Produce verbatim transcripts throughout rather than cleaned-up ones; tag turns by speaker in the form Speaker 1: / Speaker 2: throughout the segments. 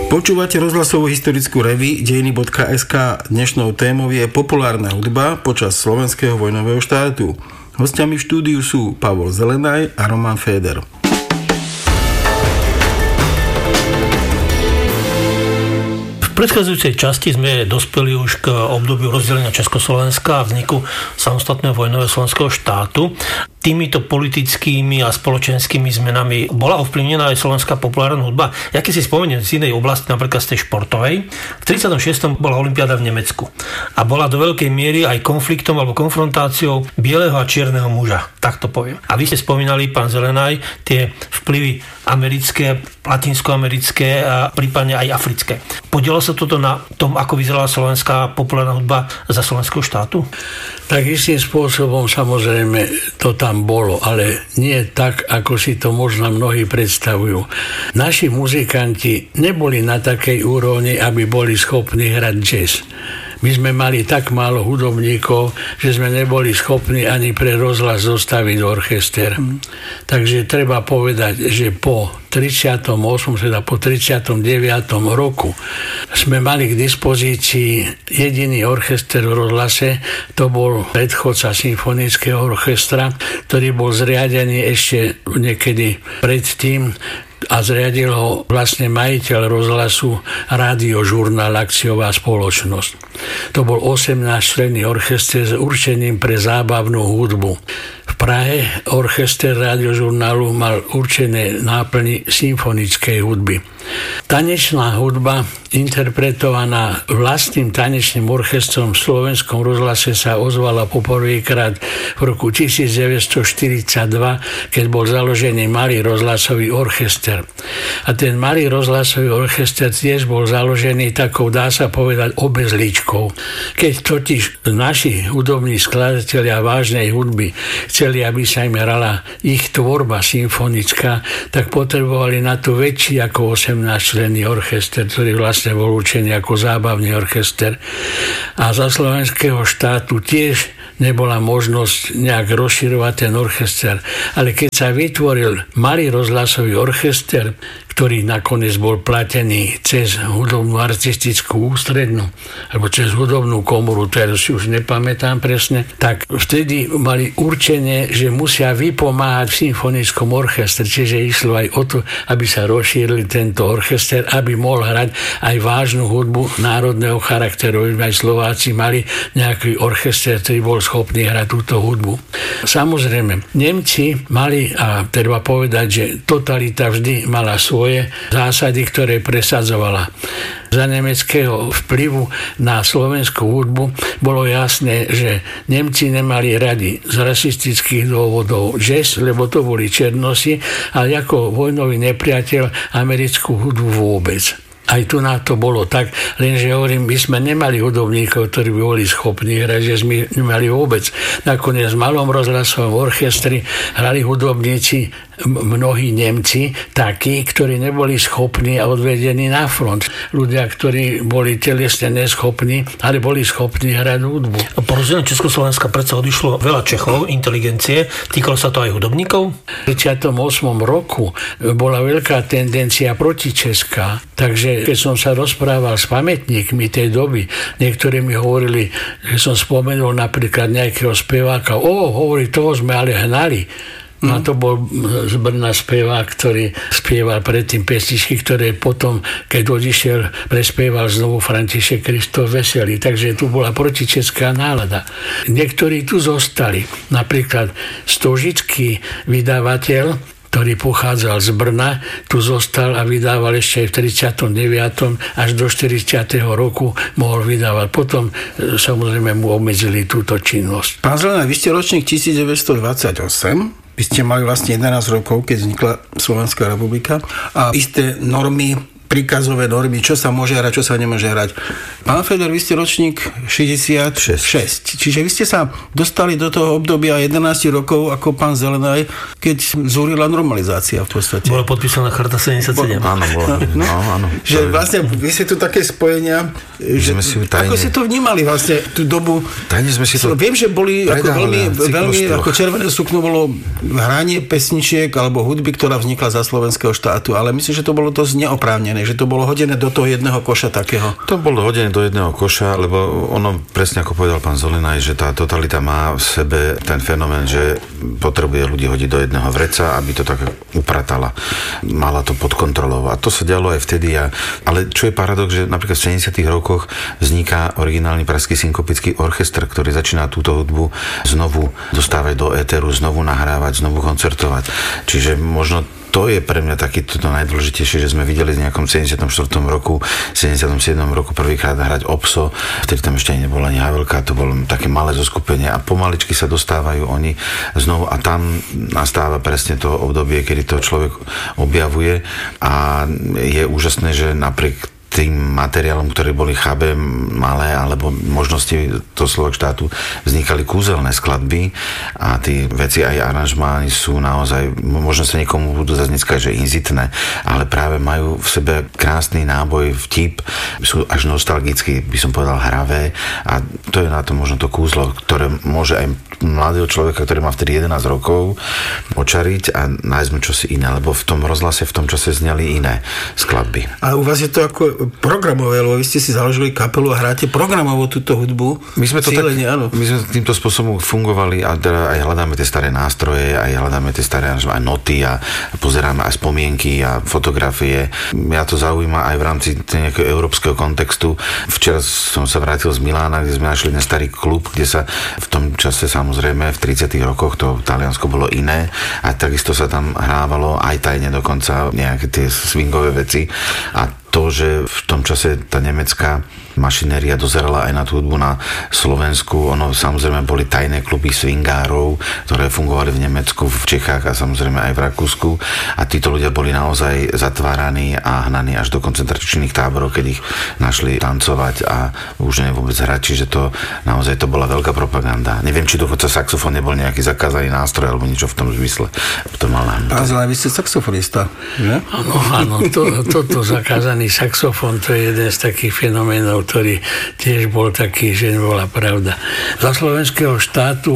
Speaker 1: Počúvate rozhlasovú historickú reví dejiny bodka es ká. Dnešnou témou je populárna hudba počas slovenského vojnového štátu. Hostiami v štúdiu sú Pavol Zelenaj a Roman Féder.
Speaker 2: V predchádzajúcej časti sme dospeli už k obdobiu rozdelenia Československa a vzniku samostatného vojnového slovenského štátu. Týmito politickými a spoločenskými zmenami bola ovplyvnená aj slovenská populárna hudba. Ja keď si spomeniem z inej oblasti, napríklad z tej športovej, v tridsiatom šiestom bola olympiáda v Nemecku a bola do veľkej miery aj konfliktom alebo konfrontáciou bieleho a čierneho muža, tak to poviem. A vy ste spomínali, pán Zelenaj, tie vplyvy americké, latinskoamerické a prípadne aj africké. Podielalo sa toto na tom, ako vyzerala slovenská populárna hudba za slovenského štátu?
Speaker 3: Tak istým spôsobom samozrejme to tam bolo, ale nie tak, ako si to možno mnohí predstavujú. Naši muzikanti neboli na takej úrovni, aby boli schopní hrať jazz. My sme mali tak málo hudobníkov, že sme neboli schopní ani pre rozhlas zostaviť orchester. Mm. Takže treba povedať, že po tridsiatom ôsmom, teda po tridsiatom deviatom roku sme mali k dispozícii jediný orchester v rozhlase, to bol predchodca symfonického orchestra, ktorý bol zriadený ešte niekedy predtým a zriadil ho vlastne majiteľ rozhlasu Rádiožurnál akciová spoločnosť. To bol osemnásťčlenný orchester s určením pre zábavnú hudbu. V Prahe orchester Rádiožurnálu mal určené náplni symfonickej hudby. Tanečná hudba, interpretovaná vlastným tanečným orchestrom v slovenskom rozhlase, sa ozvala poprvýkrát v roku devätnásťstoštyridsaťdva, keď bol založený malý rozhlasový orchester. A ten malý rozhlasový orchester tiež bol založený takou, dá sa povedať, obezličkou. Keď totiž naši hudobní skladatelia vážnej hudby chceli, aby sa im hrala ich tvorba symfonická, tak potrebovali na to väčší ako osemnásťčlenný orchester, ktorý vlastne bol určený ako zábavný orchester. A za slovenského štátu tiež nebola možnosť nejak rozširovať ten orchester. Ale keď sa vytvoril malý rozhlasový orchester, ktorý nakoniec bol platený cez hudobnú artistickú ústrednú, alebo cez hudobnú komoru, teraz si už nepamätám presne, tak vtedy mali určenie, že musia vypomáhať v symfonickom orchestre, čiže išlo aj o to, aby sa rozšíril tento orchester, aby mohol hrať aj vážnu hudbu národného charakteru. Aj Slováci mali nejaký orchester, ktorý bol schopný hrať túto hudbu. Samozrejme, Nemci mali, a treba povedať, že totalita vždy mala svoj zásady, ktoré presadzovala. Za nemeckého vplyvu na slovenskú hudbu bolo jasné, že Nemci nemali radi z rasistických dôvodov jazz, lebo to boli černosi, ale ako vojnový nepriateľ americkú hudbu vôbec. Aj tu na to bolo tak, lenže hovorím, my sme nemali hudobníkov, ktorí by boli schopní hrať, že sme nemali vôbec. Nakoniec v malom rozhlasovom orchestri hrali hudobníci mnohí Nemci, takí, ktorí neboli schopní a odvedení na front. Ľudia, ktorí boli telesne neschopní, ale boli schopní hrať hudbu.
Speaker 2: Po rozdelení Československa predsa odišlo veľa Čechov, inteligencie. Týkalo sa to aj hudobníkov?
Speaker 3: V tridsiatom ôsmom roku bola veľká tendencia protičeská, takže keď som sa rozprával s pamätníkmi tej doby, niektorí mi hovorili, že som spomenul napríklad nejakého speváka, o, hovorí, toho sme ale hnali. No a to bol z Brna spevák, ktorý spieval predtým pesničky, ktoré potom, keď odišiel, prespieval znovu František Krištof Veselý. Takže tu bola protičeská nálada. Niektorí tu zostali. Napríklad stožický vydavateľ, ktorý pochádzal z Brna, tu zostal a vydával ešte aj v tridsiatom deviatom až do štyridsiateho roku mohol vydávať. Potom samozrejme mu obmedzili túto činnosť.
Speaker 1: Pán Zelenaj, vy ste ročník devätnásťstodvadsaťosem. Vy ste mali vlastne jedenásť rokov, keď vznikla Slovenská republika a isté normy, príkazové normy, čo sa môže hrať, čo sa nemôže hrať. Pán Féder, vy ste ročník šesťdesiatšesť. Čiže vy ste sa dostali do toho obdobia jedenásť rokov ako pán Zelenaj, keď zúrila normalizácia v podstate.
Speaker 2: Bola podpísaná charta sedemdesiatsedem.
Speaker 4: Bo, áno, bola. No, no, áno.
Speaker 1: Že vlastne vy ste tu také spojenia, že, si tajne, ako ste to vnímali vlastne tú dobu?
Speaker 4: Tajne sme si to
Speaker 1: Viem, že boli ako veľmi, veľmi ako Červené sukno bolo hranie pesničiek alebo hudby, ktorá vznikla za slovenského štátu, ale myslím, že to bolo dosť neoprávnené, že to bolo hodené do toho jedného koša takého.
Speaker 4: To bolo hodené do jedného koša, lebo ono, presne ako povedal pán Zolinaj, že tá totalita má v sebe ten fenomén, že potrebuje ľudí hodiť do jedného vreca, aby to tak upratala. Mala to pod kontrolou. A to sa dialo aj vtedy. A, ale čo je paradox, že napríklad v sedemdesiatych rokoch vzniká originálny pražský synkopický orchester, ktorý začína túto hudbu znovu dostávať do éteru, znovu nahrávať, znovu koncertovať. Čiže možno to je pre mňa taký to najdôležitejšie, že sme videli v nejakom sedemdesiatom štvrtom roku, sedemdesiatom siedmom roku prvýkrát hrať Opso, vtedy tam ešte ani nebola ani Havelka, to bolo také malé zoskupenie a pomaličky sa dostávajú oni znovu a tam nastáva presne to obdobie, kedy to človek objavuje a je úžasné, že napriek tým materiálom, ktoré boli chabé, malé, alebo možnosti toho Slovak štátu, vznikali kúzelné skladby a tí veci aj aranžmány sú naozaj, možno sa niekomu budú zase dneska, že inzitné, ale práve majú v sebe krásny náboj, vtip, sú až nostalgicky, by som povedal, hravé a to je na to možno to kúzlo, ktoré môže aj mladého človeka, ktorý má vtedy jedenásť rokov, očariť a nájsť mu čosi iné, lebo v tom rozhlase v tom čase zneli iné skladby.
Speaker 1: A u vás je to ako programové, lebo vy ste si založili kapelu a hráte programovo túto hudbu.
Speaker 4: My sme to
Speaker 1: Cílenie,
Speaker 4: tak,
Speaker 1: áno.
Speaker 4: my sme týmto spôsobom fungovali a teda aj hľadáme tie staré nástroje, aj hľadáme tie staré aj noty a pozeráme aj spomienky a fotografie. Mňa to zaujíma aj v rámci nejakého európskeho kontextu. Včera som sa vrátil z Milána, kde sme našli ten starý klub, kde sa v tom čase samozrejme v tridsiatych rokoch to Taliansko bolo iné a takisto sa tam hrávalo aj tajne dokonca nejaké tie swingové veci a to, že v tom čase tá nemecká mašinéria dozerala aj na tú hudbu na Slovensku. Ono samozrejme boli tajné kluby swingárov, ktoré fungovali v Nemecku, v Čechách a samozrejme aj v Rakúsku. A títo ľudia boli naozaj zatváraní a hnaní až do koncentračných táborov, keď ich našli tancovať a už ne vôbec hrať. Čiže to naozaj to bola veľká propaganda. Neviem, či dokonca saxofón nebol nejaký zakázaný nástroj alebo niečo v tom zmysle. To mal
Speaker 1: Pán Zlaj, vy ste saxofonista, ne?
Speaker 3: Áno, áno. To, toto zakázaný saxofón, to je jeden z takých fenoménov, ktorý tiež bol taký, že nebola pravda. Za slovenského štátu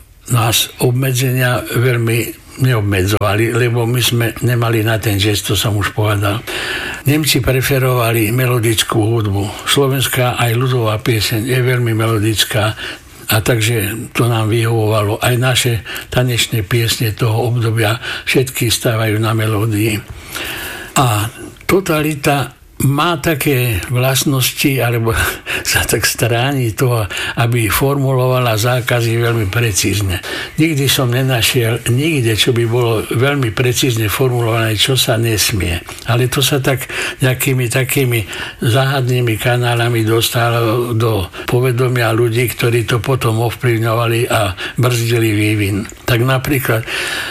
Speaker 3: nás obmedzenia veľmi neobmedzovali, lebo my sme nemali na ten jazz, to som už povedal. Nemci preferovali melodickú hudbu. Slovenská aj ľudová pieseň je veľmi melodická a takže to nám vyhovovalo. Aj naše tanečné piesne toho obdobia všetky stávajú na melódii. A totalita má také vlastnosti, alebo sa tak stráni toho, aby formulovala zákazy veľmi precízne. Nikdy som nenašiel nikde, čo by bolo veľmi precízne formulované, čo sa nesmie. Ale to sa tak nejakými takými záhadnými kanálami dostalo do povedomia ľudí, ktorí to potom ovplyvňovali a brzdili vývin. Tak napríklad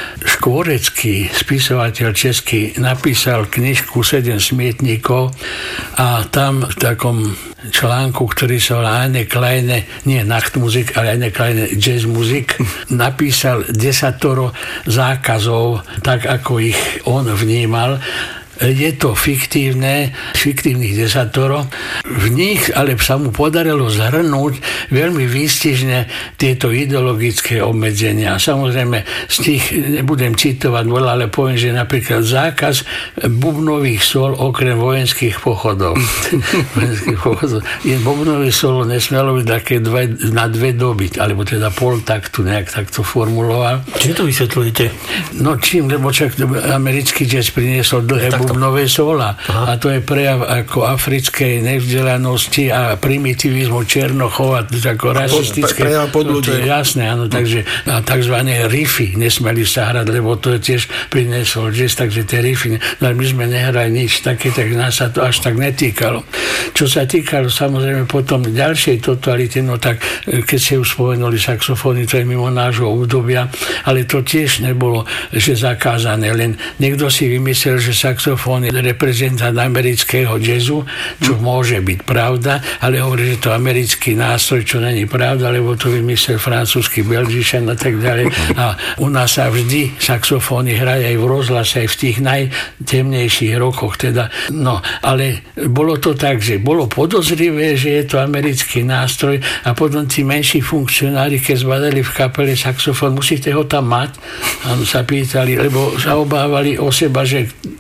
Speaker 3: Škvorecký, spisovateľ český, napísal knižku Sedem smietníkov a tam v takom článku, ktorý sa volá Eine kleine, nie Nachtmusik, ale Eine kleine Jazzmusik, napísal desatoro zákazov, tak ako ich on vnímal. Je to fiktívne, fiktívnych desatoro. V nich ale sa mu podarilo zhrnúť veľmi výstižne tieto ideologické obmedzenia. Samozrejme, z tých nebudem citovať veľa, ale poviem, že napríklad zákaz bubnových sol okrem vojenských pochodov. vojenských pochodov. Je bubnové solo nesmelo byť také dve, na dve doby, alebo teda pol taktu, nejak takto formuloval.
Speaker 2: Čím to vysvetľujete?
Speaker 3: No čím, lebo čak americký jazz priniesol dlhé bubnové bubnové sola. Aha. A to je prejav ako africkej nevzdelanosti a primitivizmu Černochov a ako rasistické.
Speaker 1: Prejav pod ľudí.
Speaker 3: To je jasné, áno, takže a takzvané riffy nesmeli sa hrať, lebo to je tiež priniesol jazz, takže tie riffy, no my sme nehrali nič také, tak nás sa to až tak netýkalo. Čo sa týkalo samozrejme potom ďalšej totality, no tak keď ste už spomenuli saxofóny, to je mimo nášho obdobia, ale to tiež nebolo, že zakázané, len niekto si vymyslel, že saxofón je reprezentant amerického jazzu, čo hmm. môže byť pravda, ale hovorí, že to americký nástroj, čo není pravda, lebo to vymyslel francúzsky Belgičan a tak ďalej. A u nás sa vždy saxofóny hrajú aj v rozhlase, aj v tých najtemnejších rokoch. Teda, no, ale bolo to tak, že bolo podozrivé, že je to americký nástroj a potom tí menší funkcionári, keď zbadali v kapele saxofón, musíte ho tam mať? A sa pýtali, lebo sa obávali o seba, že čo orgel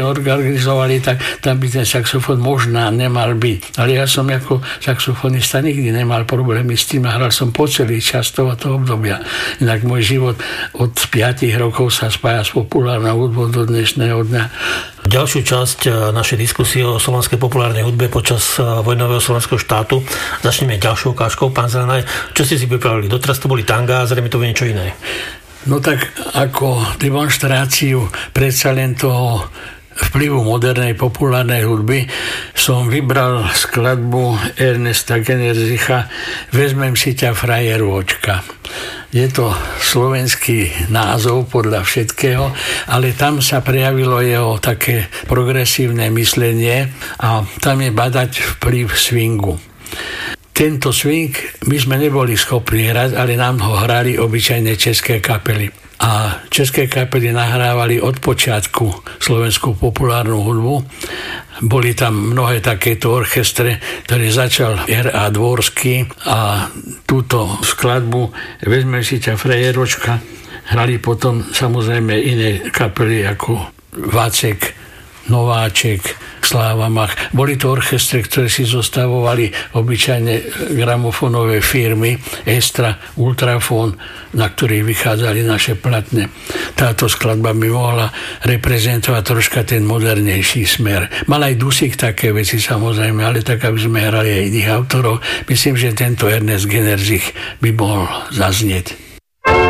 Speaker 3: organizovali, tak tam by ten saxofón možná nemal byť. Ale ja som ako saxofonista nikdy nemal problémy s tým a hral som po celý čas tohoto obdobia. Inak môj život od piatich rokov sa spája s populárnou hudbou do dnešného dňa.
Speaker 2: Ďalšiu časť našej diskusie o slovenskej populárnej hudbe počas vojnového slovenského štátu začneme ďalšou ukážkou. Pán Zelenaj, čo ste si pripravili? Doteraz to boli tanga a zrejme to bude niečo iné.
Speaker 3: No tak ako demonstráciu predsa len toho vplyvu modernej populárnej hudby som vybral skladbu Ernesta Generzicha Vezmem si ťa frajeru očka. Je to slovenský názov podľa všetkého, ale tam sa prejavilo jeho také progresívne myslenie a tam je badať vplyv swingu. Tento swing my sme neboli schopní hrať, ale nám ho hrali obyčajné české kapely. A české kapely nahrávali od počiatku slovenskú populárnu hudbu. Boli tam mnohé takéto orchestre, ktorý začal er á Dvorský a túto skladbu Vezmem si ťa frajeročka hrali potom samozrejme iné kapely ako Vacek, Nováček, Sláva Mach. Boli to orchestre, ktoré si zostavovali obyčajne gramofónové firmy Estra, Ultrafón, na ktorých vychádzali naše platne. Táto skladba by mohla reprezentovať troška ten modernejší smer. Mal aj dusík také veci samozrejme, ale tak, aby sme hrali aj iných autorov. Myslím, že tento Ernest Generzich by mohol zaznieť.